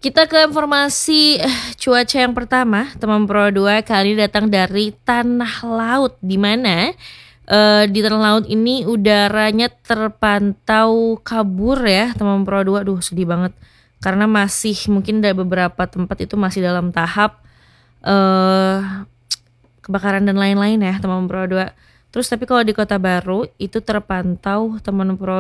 Kita ke informasi cuaca yang pertama, teman Pro 2 kali ini datang dari tanah laut, di mana di tanah laut ini udaranya terpantau kabur ya, teman Pro 2. Aduh, sedih banget. Karena masih mungkin ada beberapa tempat itu masih dalam tahap eh kebakaran dan lain-lain ya, teman Pro 2. Terus tapi kalau di Kota Baru itu terpantau teman Pro